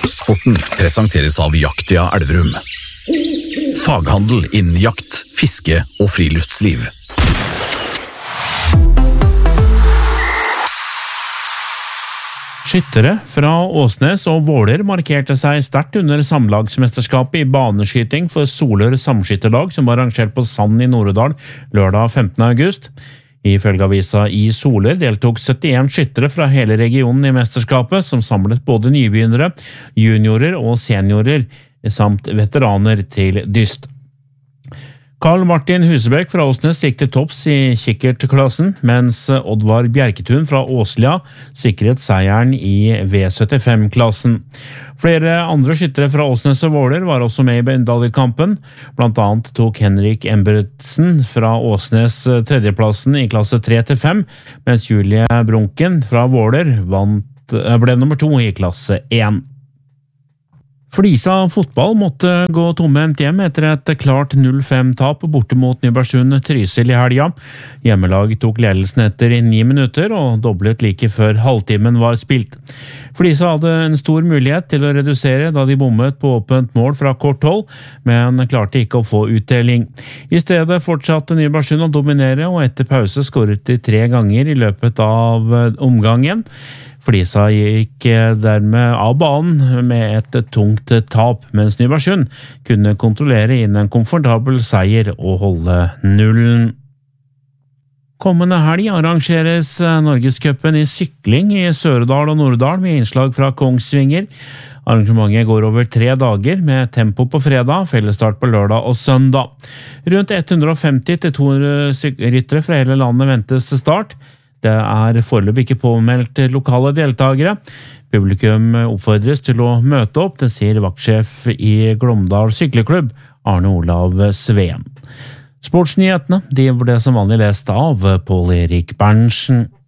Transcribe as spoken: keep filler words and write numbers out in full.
Sporten presenteres av Jaktia Elverum. Faghandel innen jakt, fiske og friluftsliv. Skyttere fra Åsnes og Våler markerte seg sterkt under samlagsmesterskapet i baneskyting for Solør Samskytterlag som var arrangert på Sand i Nord-Odal lørdag femtende august. Ifølge avisa i Solør deltok syttien skyttere fra hele regionen i mesterskapet, som samlet både nybegynnere, juniorer og seniorer, samt veteraner til dyst. Karl Martin Husebekk fra Åsnes gikk til topps i kikkertklassen, mens Oddvar Bjerketun fra Åslia sikret seieren i V syttifem-klassen. Flere andre skyttere fra Åsnes og Våler var også med i medaljekampen. Blant annet tok Henrik Embertsen fra Åsnes tredjeplassen i klasse tre til fem, mens Julie Brunken fra Våler vant, ble nummer to i klasse én. Flisa fotball måtte gå tomhendt hjem etter et klart null fem-tap borte mot Nybergsund Trysil i helga. Hjemmelag tok ledelsen etter ni minutter og doblet like før halvtimen var spilt. Flisa hadde en stor mulighet til å redusere da de bommet på åpent mål fra kort hold, men klarte ikke å få utdeling. I stedet fortsatte Nybergsund å dominere, og etter pause skåret de tre ganger i løpet av omgangen. Flisa gikk dermed av banen med et tungt tap, mens Nybergsund kunne kontrollere inn en komfortabel seier og holde nullen. Kommende helg arrangeres Norgescupen i sykling i Søredal og Nord-Odal med innslag fra Kongsvinger. Arrangementet går over tre dager med tempo på fredag, fellesstart på lørdag og søndag. Rundt hundre og femti til to hundre ryttere fra hele landet ventes til start. Det er foreløpig ikke påmeldt lokale deltagere. Publikum oppfordres til å møte opp, det sier vaktsjef i Glåmdal Sykleklubb, Arne Olav Sveen. Sportsnyhetene de ble som vanlig lest av Pål Erik Berntsen.